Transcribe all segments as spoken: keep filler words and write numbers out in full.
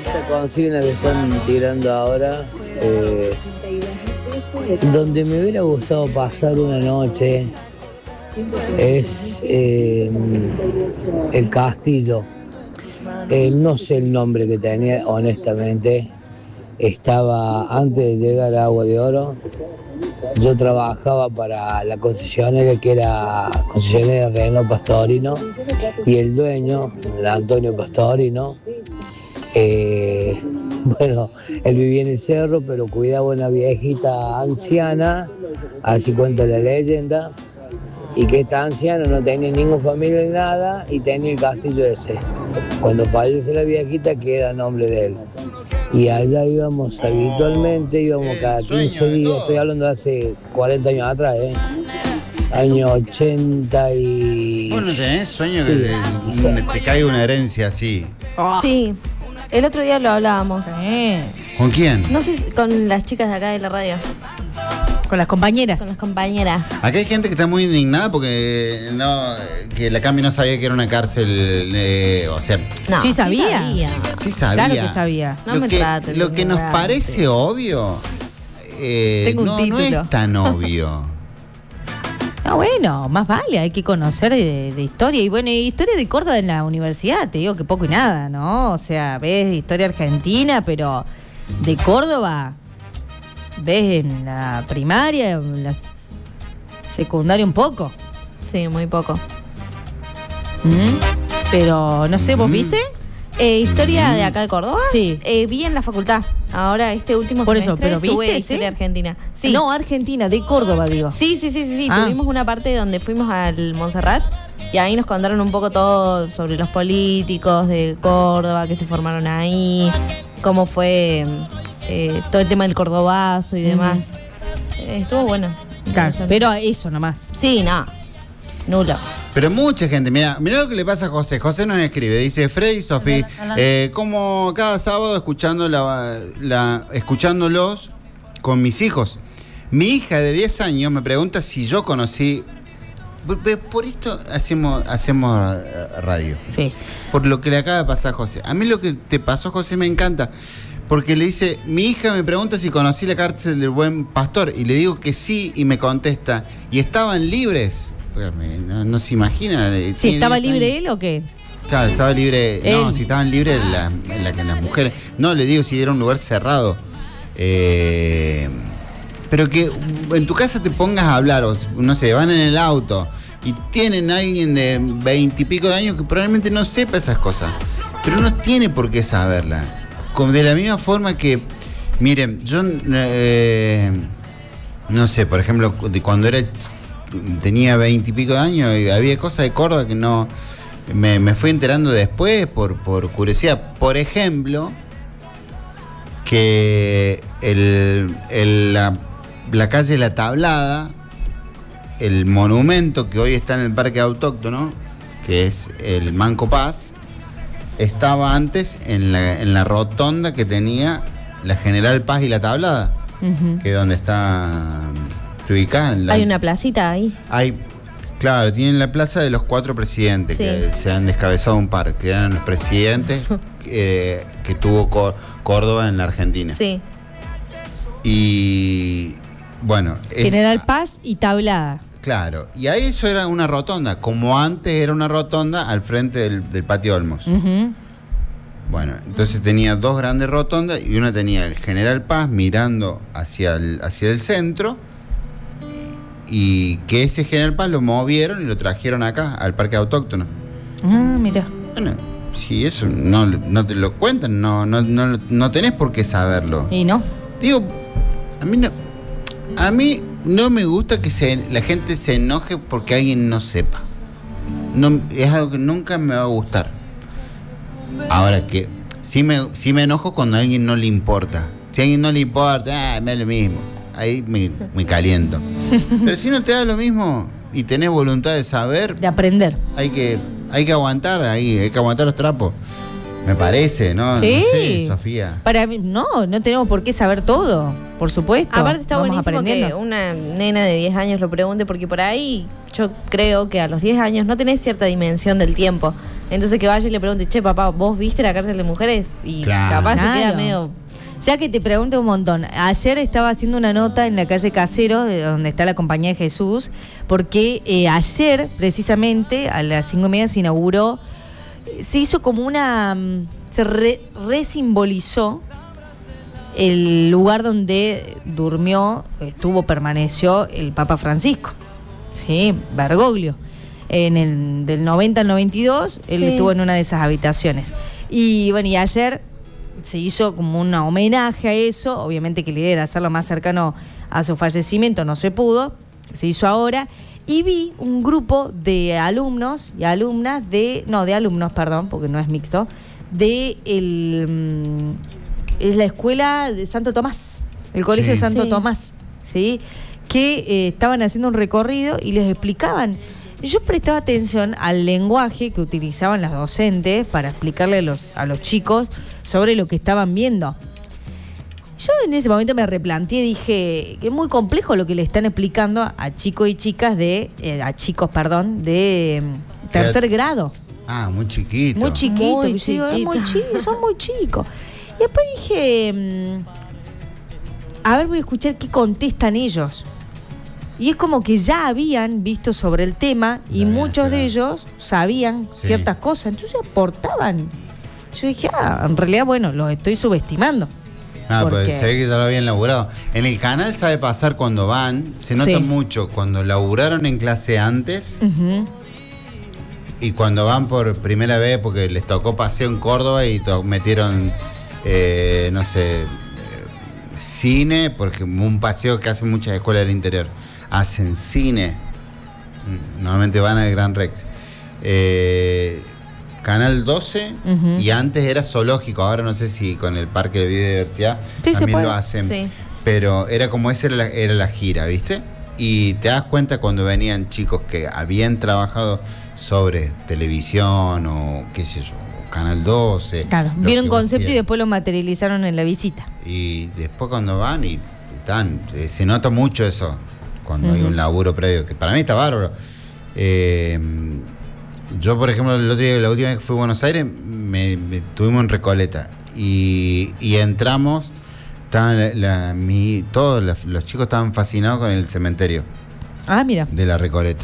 esta consigna que están tirando ahora, eh, donde me hubiera gustado pasar una noche es eh, el castillo. Eh, no sé el nombre que tenía, honestamente. Estaba antes de llegar a Agua de Oro. Yo trabajaba para la concesionaria que era concesionaria Renault Pastorino, y el dueño, el Antonio Pastorino, eh, bueno, él vivía en el cerro, pero cuidaba una viejita anciana, así cuenta la leyenda, y que esta anciana no tenía ninguna familia ni nada, y tenía el castillo ese. Cuando fallece la viejita queda a nombre de él. Y allá íbamos habitualmente, íbamos cada quince días, estoy hablando de hace cuarenta años atrás, ¿eh? Año ochenta y... Bueno, ¿tenés sueño sí, que te, te caiga una herencia así? Sí, el otro día lo hablábamos. Sí. ¿Con quién? No sé, si con las chicas de acá de la radio. Con las compañeras. Con las compañeras. Acá hay gente que está muy indignada porque no, que la Cami no sabía que era una cárcel, eh, o sea... No, sí sabía. Sí sabía. Sí sabía. Claro que sabía. No lo me que, traten, lo que nos ignorante. parece obvio, eh, Tengo un no, no título. es tan obvio. No, bueno, más vale, hay que conocer de, de historia. Y bueno, y historia de Córdoba en la universidad, te digo que poco y nada, ¿no? O sea, ves historia argentina, pero de Córdoba, ves en la primaria, en la s- secundaria un poco. Sí, muy poco. ¿Mm? Pero, no sé, ¿vos Mm. viste? Eh, ¿Historia de acá de Córdoba? Sí. Eh, vi en la facultad. Ahora, este último Por eso, semestre pero ¿viste, tuve sí? historia argentina. Sí. No, Argentina, de Córdoba, digo. Sí, sí, sí, sí, sí. Ah. Tuvimos una parte donde fuimos al Montserrat y ahí nos contaron un poco todo sobre los políticos de Córdoba que se formaron ahí, cómo fue eh, todo el tema del cordobazo y demás. Eh, estuvo bueno. Claro, Interesante. pero eso nomás. Sí, no. Nulo. Pero mucha gente, mira, mira lo que le pasa a José. José nos escribe, dice, Freddy y Sofía, eh, como cada sábado escuchando la, la, escuchándolos con mis hijos. Mi hija de diez años me pregunta si yo conocí... Por, por esto hacemos, hacemos radio. Sí. Por lo que le acaba de pasar a José. A mí lo que te pasó, José, me encanta. Porque le dice, mi hija me pregunta si conocí la cárcel del Buen Pastor. Y le digo que sí, y me contesta, ¿y estaban libres? No, no se imagina. ¿Si estaba libre él o qué? Claro, estaba libre. No, Él. si estaban libres la, la, la, las mujeres. No, le digo si era un lugar cerrado. Eh, pero que en tu casa te pongas a hablar, o no sé, van en el auto y tienen a alguien de veintipico de años que probablemente no sepa esas cosas. Pero no tiene por qué saberla. Como de la misma forma que, miren, yo eh, no sé, por ejemplo, de cuando era tenía veintipico de años y había cosas de Córdoba que no me, me fui enterando después por, por curiosidad. Por ejemplo, que el, el, la, la calle La Tablada, el monumento que hoy está en el Parque Autóctono, que es el Manco Paz, estaba antes en la, en la rotonda que tenía la General Paz y La Tablada, uh-huh. que es donde está ubicada. En la, hay una placita ahí. Hay, claro, tienen la plaza de los cuatro presidentes, sí. que se han descabezado un par, que eran los presidentes eh, que tuvo Có- Córdoba en la Argentina. Sí. Y bueno. General es, Paz y Tablada. Claro, y ahí eso era una rotonda, como antes era una rotonda al frente del, del Patio Olmos. Uh-huh. Bueno, entonces tenía dos grandes rotondas y una tenía el General Paz mirando hacia el, hacia el centro, y que ese General Paz lo movieron y lo trajeron acá, al Parque Autóctono. Ah, mira. Bueno, si eso no, no te lo cuentan, no, no, no, no tenés por qué saberlo. Y no. Digo, a mí no, a mí no me gusta que se, la gente se enoje porque alguien no sepa. No, es algo que nunca me va a gustar. Ahora que sí me, sí me enojo cuando a alguien no le importa. Si a alguien no le importa, ah, me da lo mismo. Ahí me, me caliento. Pero si no te da lo mismo y tenés voluntad de saber, de aprender, hay que, hay que aguantar ahí, hay que aguantar los trapos. Me parece, ¿no? Sí. No sé, Sofía. Para mí, no, no tenemos por qué saber todo, por supuesto. Aparte está Vamos buenísimo aprendiendo. que una nena de diez años lo pregunte, porque por ahí yo creo que a los diez años no tenés cierta dimensión del tiempo. Entonces que vaya y le pregunte, che, papá, ¿vos viste la cárcel de mujeres? Y Claro. capaz se queda Claro. medio... Ya que te pregunto un montón, ayer estaba haciendo una nota en la calle Casero, de donde está la Compañía de Jesús, porque eh, ayer, precisamente, a las cinco y media se inauguró, eh, se hizo como una, mm, se re- resimbolizó el lugar donde durmió, estuvo, permaneció el Papa Francisco, ¿sí? Bergoglio. En el, del noventa al noventa y dos, él Sí. estuvo en una de esas habitaciones. Y bueno, y ayer se hizo como un homenaje a eso, obviamente que la idea era hacerlo más cercano a su fallecimiento, no se pudo, se hizo ahora, y vi un grupo de alumnos y alumnas de, no, de alumnos, perdón, porque no es mixto, de el, mm, es la escuela de Santo Tomás, el colegio Sí. de Santo Sí. Tomás, ¿sí? Que eh, estaban haciendo un recorrido y les explicaban. Yo prestaba atención al lenguaje que utilizaban las docentes para explicarle a los, a los chicos sobre lo que estaban viendo. Yo en ese momento me replanteé, dije que es muy complejo lo que le están explicando a chicos y chicas de, eh, a chicos, perdón, de mm, tercer grado. Ah, muy chiquito. Muy chiquito, Muy y yo digo, es muy chiquito. chico, son muy chicos. Y después dije, mm, a ver, voy a escuchar qué contestan ellos. Y es como que ya habían visto sobre el tema y Ya, muchos claro. de ellos sabían Sí. ciertas cosas, entonces aportaban. Yo dije, ah, en realidad, bueno, los estoy subestimando. Ah, Porque- pues se ve que ya lo habían laburado. En el canal sabe pasar cuando van, se nota Sí. mucho cuando laburaron en clase antes Ujú. y cuando van por primera vez porque les tocó paseo en Córdoba y to- metieron, eh, no sé, eh, cine, porque un paseo que hacen muchas escuelas del interior. Hacen cine, mm, normalmente van al Gran Rex. Eh, Canal doce, Ujú. y antes era zoológico, ahora no sé si con el Parque de Biodiversidad Sí, se también puede. lo hacen. Sí. Pero era como esa era la, era la gira, ¿viste? Y te das cuenta cuando venían chicos que habían trabajado sobre televisión o qué sé yo, Canal doce. Claro, lo vieron que vos concepto y quieras. después lo materializaron en la visita. Y después cuando van y están, eh, se nota mucho eso cuando hay Ujú. un laburo previo, que para mí está bárbaro. Eh, yo, por ejemplo, el otro día, la última vez que fui a Buenos Aires, me, me- estuvimos en Recoleta y, y entramos, estaban la- la- mi- todos los, los chicos estaban fascinados con el cementerio Ah, mira. de la Recoleta.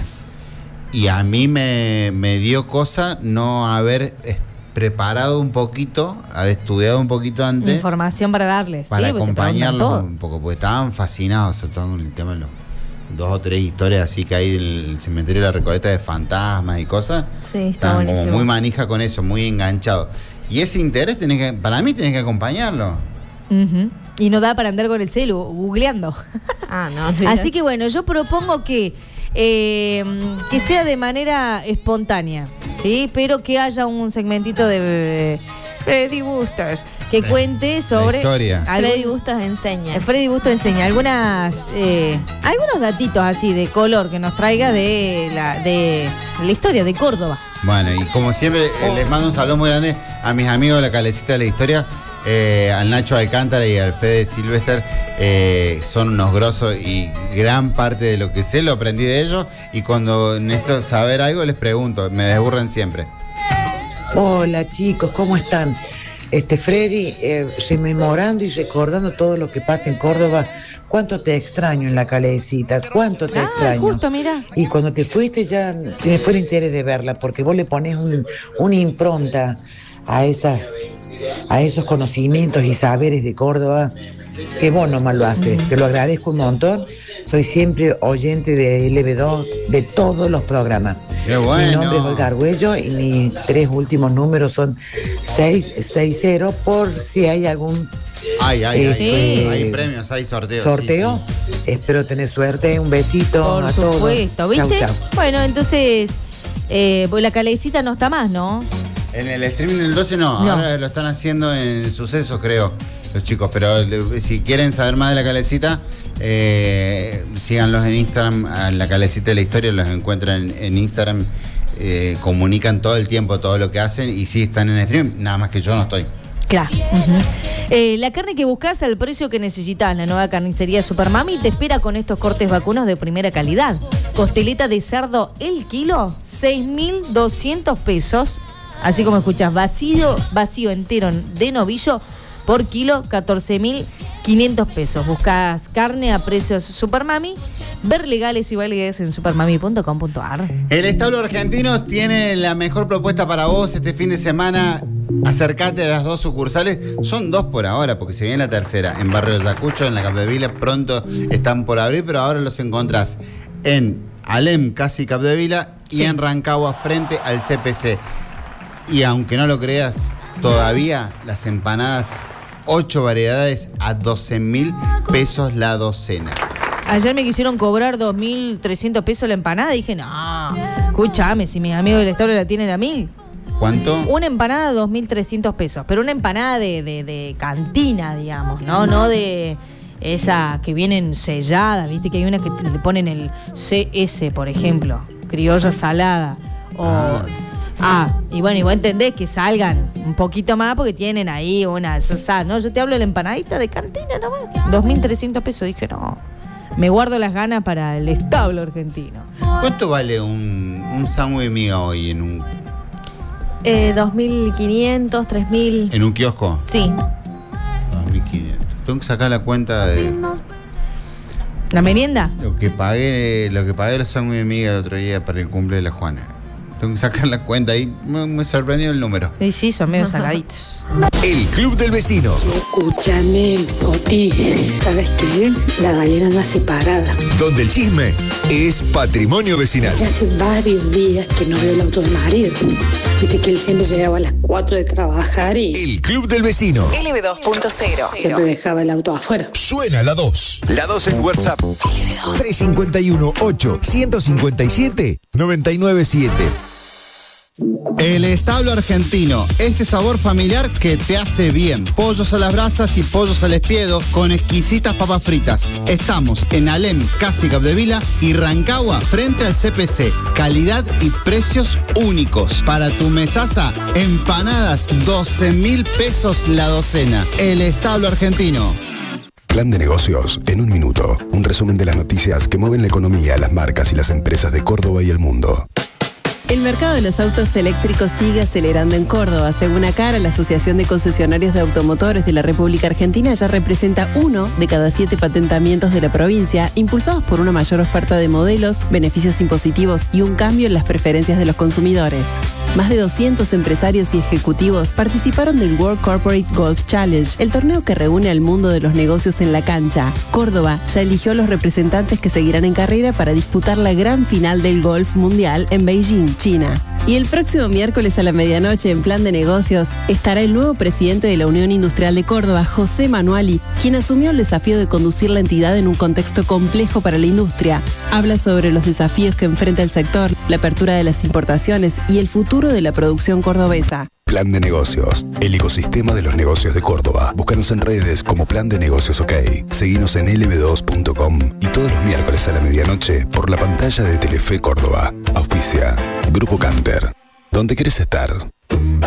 Y a mí me, me dio cosa no haber eh, preparado un poquito, haber estudiado un poquito antes Información para darles. para sí, porque te preguntan acompañarlos todo. un poco, porque estaban fascinados, sobre todo con el tema de los dos o tres historias así que hay del cementerio de la Recoleta de fantasmas y cosas. Sí, está Estaban como buenísimo. muy manija con eso, muy enganchados. Y ese interés tenés que, para mí tenés que acompañarlo. Ujú. Y no da para andar con el celu, googleando. Ah, no, olvidate. Así que bueno, yo propongo que, eh, que sea de manera espontánea, ¿sí? Pero que haya un segmentito de Freddy Bustos que La- cuente sobre... la historia. algún- Freddy Bustos enseña. Eh, Freddy Busto enseña algunas eh, algunos datitos así de color que nos traiga de la, de la historia de Córdoba. Bueno, y como siempre, eh, les mando un saludo muy grande a mis amigos de la Calecita de la Historia, eh, al Nacho Alcántara y al Fede Silvester. Eh, son unos grosos y gran parte de lo que sé lo aprendí de ellos. Y cuando necesito saber algo, les pregunto, me desburran siempre. Hola chicos, ¿cómo están? Este Freddy, eh, rememorando y recordando todo lo que pasa en Córdoba, cuánto te extraño en la Calecita, cuánto te Ah, extraño. justo, mira. Y cuando te fuiste ya se me fue el interés de verla, porque vos le pones un, una impronta a esas, a esos conocimientos y saberes de Córdoba, que vos nomás lo haces. Te lo agradezco un montón. Soy siempre oyente de L B dos de todos los programas. Qué Mi bueno. nombre es Olga Argüello y mis tres últimos números son seis seis cero por si hay algún Ay, ay, ay. Sí. Hay premios, hay sorteos. sorteo. sí, sí. Espero tener suerte. Un besito Por a todos. supuesto, Chau, ¿viste? chau. Bueno, entonces, eh, pues la calecita no está más, ¿no? En el streaming del doce no, No. ahora lo están haciendo en Sucesos, creo, los chicos. Pero eh, si quieren saber más de la Calecita, eh, síganlos en Instagram, a la Calecita de la Historia, los encuentran en, en Instagram, eh, comunican todo el tiempo todo lo que hacen y sí están en stream, nada más que yo no estoy. Claro. Ujú. Eh, la carne que buscas al precio que necesitas, la nueva carnicería Supermami te espera con estos cortes vacunos de primera calidad. Costeleta de cerdo el kilo, seis mil doscientos pesos. Así como escuchás, vacío, vacío entero de novillo por kilo, catorce mil quinientos pesos. Buscás carne a precios Supermami. Ver legales y validez en supermami punto com punto ar. El Establo Argentinos tiene la mejor propuesta para vos este fin de semana. Acércate a las dos sucursales. Son dos por ahora, porque se viene la tercera. En Barrio Ayacucho, en la Capdevila, pronto están por abrir, pero ahora los encontrás en Alem, casi Capdevila, y sí, en Rancagua, frente al C P C. Y aunque no lo creas, todavía las empanadas, ocho variedades a doce mil pesos la docena. Ayer me quisieron cobrar dos mil trescientos pesos la empanada y dije, no, escúchame, si mis amigos del Establo la tienen a mil. ¿Cuánto? Una empanada, dos mil trescientos pesos, pero una empanada de, de, de cantina, digamos, ¿no? No de esa que vienen selladas, viste que hay una que le ponen el C S, por ejemplo, criolla salada, o... Ah. Ah, y bueno, y vos entendés que salgan un poquito más porque tienen ahí una salsa, ¿no? Yo te hablo de la empanadita de cantina nomás, dos mil trescientos pesos, dije, no, me guardo las ganas para el Establo Argentino. ¿Cuánto vale un, un sándwich de miga hoy en un... Eh, dos mil quinientos, tres mil. ¿En un kiosco? Sí. dos mil quinientos. Tengo que sacar la cuenta de... ¿La merienda? Lo que pagué, lo que pagué los sándwiches de miga el otro día para el cumple de la Juana. Tengo que sacar la cuenta ahí. Me, me sorprendió el número. Sí, sí, son medio saladitos. El Club del Vecino. Escúchame, Coti, ¿sabes qué? La gallina anda separada. Donde el chisme es patrimonio vecinal. Y hace varios días que no veo el auto de marido. Viste que él siempre llegaba a las cuatro de trabajar y... El Club del Vecino. L B dos punto cero. Siempre dejaba el auto afuera. Suena la dos. La dos en WhatsApp. tres cinco uno, ocho, uno cinco siete, nueve nueve siete. El Establo Argentino, ese sabor familiar que te hace bien. Pollos a las brasas y pollos al espiedo con exquisitas papas fritas. Estamos en Alem, casi Capdevila, y Rancagua, frente al C P C. Calidad y precios únicos. Para tu mesaza, empanadas, doce mil pesos la docena. El Establo Argentino. Plan de negocios en un minuto. Un resumen de las noticias que mueven la economía, las marcas y las empresas de Córdoba y el mundo. El mercado de los autos eléctricos sigue acelerando en Córdoba. Según ACAR, la Asociación de Concesionarios de Automotores de la República Argentina ya representa uno de cada siete patentamientos de la provincia, impulsados por una mayor oferta de modelos, beneficios impositivos y un cambio en las preferencias de los consumidores. Más de doscientos empresarios y ejecutivos participaron del World Corporate Golf Challenge, el torneo que reúne al mundo de los negocios en la cancha. Córdoba ya eligió a los representantes que seguirán en carrera para disputar la gran final del golf mundial en Beijing, China. Y el próximo miércoles a la medianoche, en Plan de Negocios, estará el nuevo presidente de la Unión Industrial de Córdoba, José Manuali, quien asumió el desafío de conducir la entidad en un contexto complejo para la industria. Habla sobre los desafíos que enfrenta el sector, la apertura de las importaciones y el futuro de la producción cordobesa. Plan de Negocios, el ecosistema de los negocios de Córdoba. Búscanos en redes como Plan de Negocios OK. Seguinos en L B dos punto com y todos los miércoles a la medianoche por la pantalla de Telefe Córdoba. Auspicia Grupo Canter. ¿Dónde querés estar? En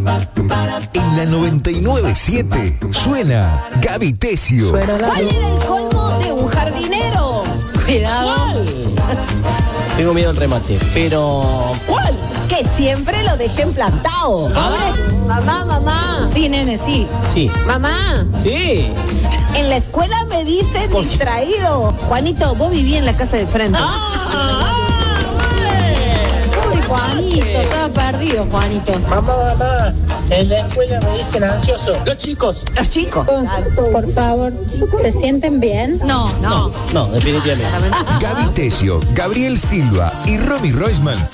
la noventa y nueve punto siete suena Gaby Tesio. ¿Cuál era el colmo de un jardinero? Cuidado. ¿Cuál? Tengo miedo al remate, pero... ¿Cuál? Que siempre lo dejen plantado. A ver. Mamá, mamá. Sí, nene, sí. Sí. Mamá. Sí. En la escuela me dicen distraído. Juanito, vos viví en la casa de frente. Ah, Pobre Juanito, estaba perdido, Juanito. Mamá, mamá, en la escuela me dicen ansioso. Los chicos. Los chicos. Por favor, ¿se sienten bien? No, No, no, definitivamente. Gaby Tesio, Gabriel Silva y Romy Roisman